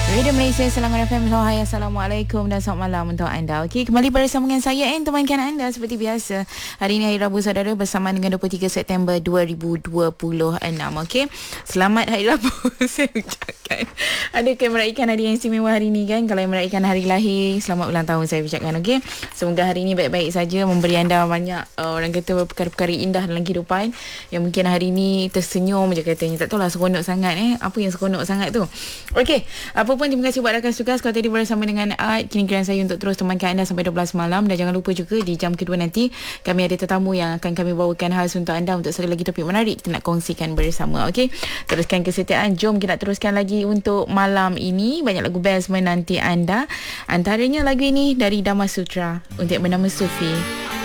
Radio Malaysia, Selangor FM. Hai, Assalamualaikum dan selamat malam untuk anda. Okey, kembali bersama dengan saya temankan anda seperti biasa. Hari ini hari Rabu saudara, bersama dengan 23 September 2026. Okey. Selamat hari Rabu saya ucapkan. Adakah meraihkan hari yang istimewa hari ini kan? Kalau yang meraihkan hari lahir, selamat ulang tahun saya ucapkan. Okey. Semoga hari ini baik-baik saja, memberi anda banyak orang kata perkara-perkara indah dalam kehidupan. Yang mungkin hari ini tersenyum je katanya. Tak tahulah seronok sangat apa yang seronok sangat tu. Okey. Apa pun, terima kasih buat rakan tugas. Kalau tadi bersama dengan Art, kini giliran saya untuk terus temankan anda sampai 12 malam. Dan jangan lupa juga di jam kedua nanti kami ada tetamu yang akan kami bawakan khas untuk anda, untuk sekali lagi topik menarik kita nak kongsikan bersama. Okey, teruskan kesetiaan. Jom kita nak teruskan lagi untuk malam ini. Banyak lagu best menanti anda. Antaranya lagu ini dari Dama Sutra untuk bernama Sufi.